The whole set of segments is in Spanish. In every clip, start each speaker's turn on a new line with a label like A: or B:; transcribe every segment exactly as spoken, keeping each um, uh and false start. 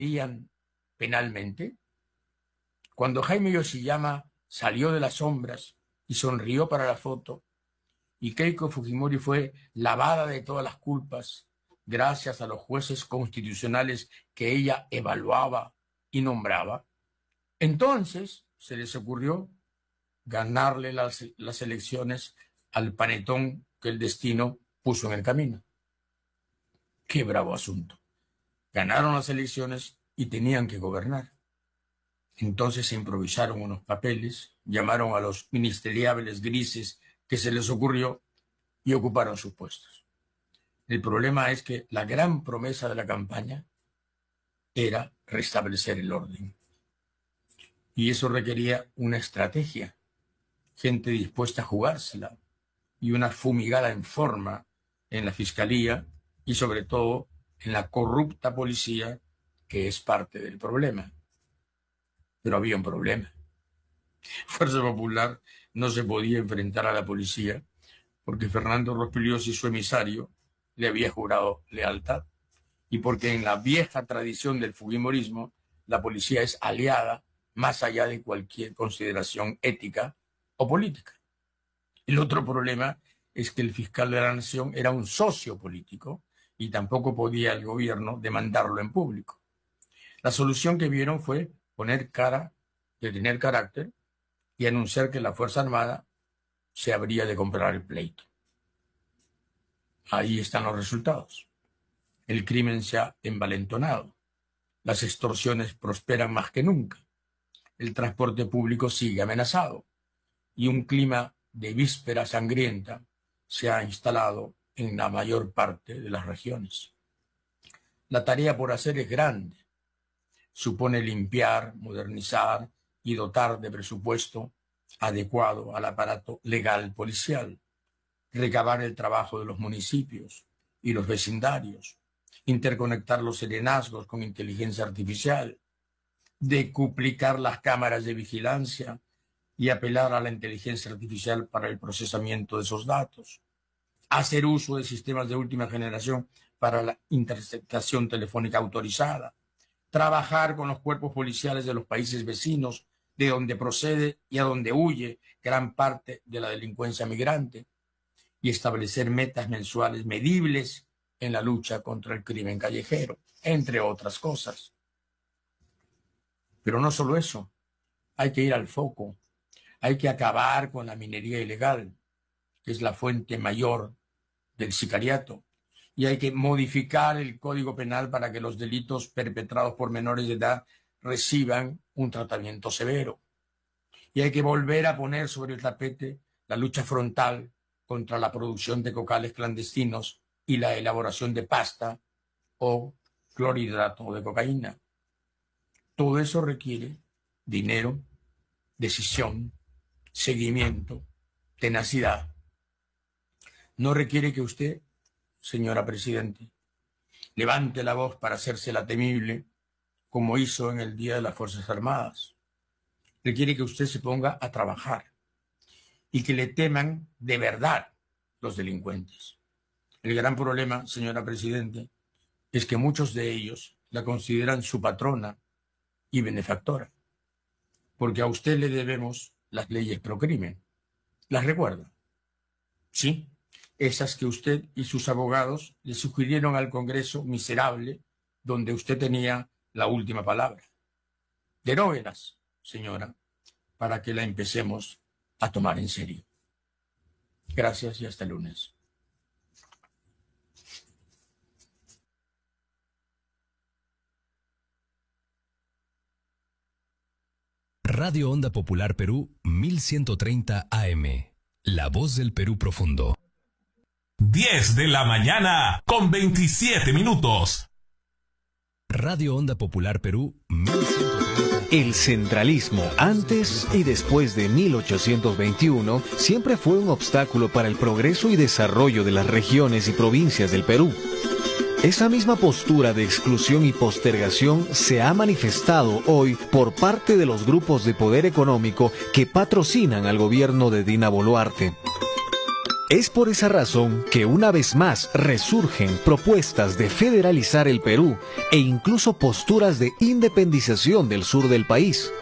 A: iban penalmente. Cuando Jaime Yoshiyama salió de las sombras y sonrió para la foto, y Keiko Fujimori fue lavada de todas las culpas gracias a los jueces constitucionales que ella evaluaba y nombraba, entonces se les ocurrió ganarle las, las elecciones al panetón que el destino puso en el camino. Qué bravo asunto. Ganaron las elecciones y tenían que gobernar. Entonces se improvisaron unos papeles, llamaron a los ministeriables grises que se les ocurrió y ocuparon sus puestos. El problema es que la gran promesa de la campaña era restablecer el orden. Y eso requería una estrategia, gente dispuesta a jugársela y una fumigada en forma en la fiscalía y sobre todo en la corrupta policía, que es parte del problema. Pero había un problema. Fuerza Popular no se podía enfrentar a la policía porque Fernando Rospigliosi, su emisario, le había jurado lealtad y porque en la vieja tradición del fujimorismo la policía es aliada más allá de cualquier consideración ética o política. El otro problema es que el fiscal de la nación era un socio político y tampoco podía el gobierno demandarlo en público. La solución que vieron fue poner cara de tener carácter y anunciar que la Fuerza Armada se habría de comprar el pleito. Ahí están los resultados. El crimen se ha envalentonado. Las extorsiones prosperan más que nunca. El transporte público sigue amenazado. Y un clima de víspera sangrienta se ha instalado en la mayor parte de las regiones. La tarea por hacer es grande. Supone limpiar, modernizar y dotar de presupuesto adecuado al aparato legal policial, recabar el trabajo de los municipios y los vecindarios, interconectar los serenazgos con inteligencia artificial, decuplicar las cámaras de vigilancia y apelar a la inteligencia artificial para el procesamiento de esos datos, hacer uso de sistemas de última generación para la interceptación telefónica autorizada, trabajar con los cuerpos policiales de los países vecinos de donde procede y a donde huye gran parte de la delincuencia migrante y establecer metas mensuales medibles en la lucha contra el crimen callejero, entre otras cosas. Pero no solo eso, hay que ir al foco, hay que acabar con la minería ilegal, que es la fuente mayor del sicariato, y hay que modificar el Código Penal para que los delitos perpetrados por menores de edad reciban un tratamiento severo. Y hay que volver a poner sobre el tapete la lucha frontal contra la producción de cocales clandestinos y la elaboración de pasta o clorhidrato de cocaína. Todo eso requiere dinero, decisión, seguimiento, tenacidad. No requiere que usted, señora Presidente, levante la voz para hacérsela temible, como hizo en el Día de las Fuerzas Armadas. Requiere que usted se ponga a trabajar y que le teman de verdad los delincuentes. El gran problema, señora Presidente, es que muchos de ellos la consideran su patrona y benefactora, porque a usted le debemos las leyes pro crimen. ¿Las recuerda? Sí, esas que usted y sus abogados le sugirieron al Congreso miserable, donde usted tenía la última palabra. Deróguelas, señora, para que la empecemos a tomar en serio. Gracias y hasta el lunes.
B: Radio Onda Popular Perú mil ciento treinta A M. La voz del Perú profundo.
C: diez de la mañana con veintisiete minutos.
B: Radio Onda Popular Perú mil ciento treinta.
D: El centralismo, antes y después de mil ochocientos veintiuno, siempre fue un obstáculo para el progreso y desarrollo de las regiones y provincias del Perú. Esa misma postura de exclusión y postergación se ha manifestado hoy por parte de los grupos de poder económico que patrocinan al gobierno de Dina Boluarte. Es por esa razón que una vez más resurgen propuestas de federalizar el Perú e incluso posturas de independización del sur del país.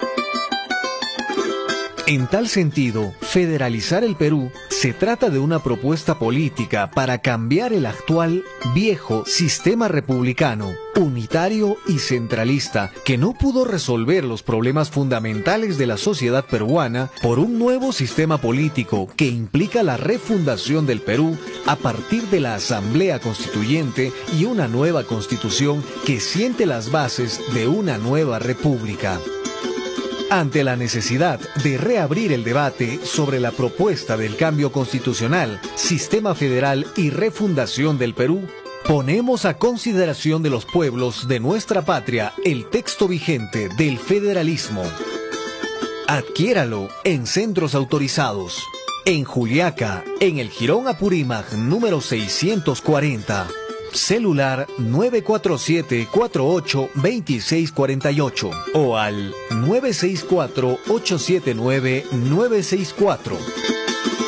D: En tal sentido, federalizar el Perú se trata de una propuesta política para cambiar el actual viejo sistema republicano, unitario y centralista, que no pudo resolver los problemas fundamentales de la sociedad peruana, por un nuevo sistema político que implica la refundación del Perú a partir de la Asamblea Constituyente y una nueva constitución que siente las bases de una nueva república. Ante la necesidad de reabrir el debate sobre la propuesta del cambio constitucional, sistema federal y refundación del Perú, ponemos a consideración de los pueblos de nuestra patria el texto vigente del federalismo. Adquiéralo en centros autorizados. En Juliaca, en el Jirón Apurímac número seiscientos cuarenta. Celular nueve cuatro siete, cuatro ocho, dos seis cuatro ocho o al nueve seis cuatro, ocho siete nueve, nueve seis cuatro.